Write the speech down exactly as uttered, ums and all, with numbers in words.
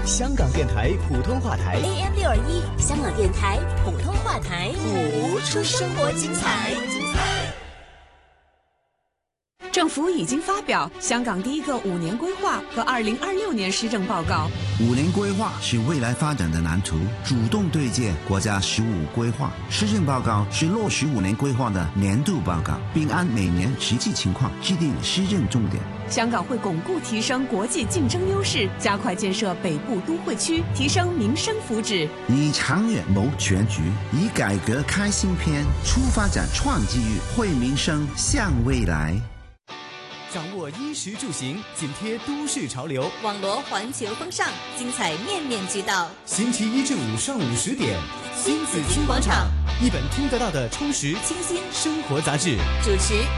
香港电台普通话台 A M 六二一，香港电台普通话台， 谱出生活精彩。 政府已经发表香港第一个五年规划和二零二六年施政报告。 五年规划是未来发展的蓝图，主动对接国家十五规划。施政报告是落实五年规划的年度报告，并按每年实际情况制定施政重点。 香港会巩固提升国际竞争优势，加快建设北部都会区，提升民生福祉。 以长远谋全局，以改革开新篇，出发展创机遇，惠民生向未来。 掌握衣食住行，紧贴都市潮流， 网罗环球风尚，精彩面面俱到。 星期一至五上午十点，新紫金广场，一本听得到的充实清新生活杂志， 主持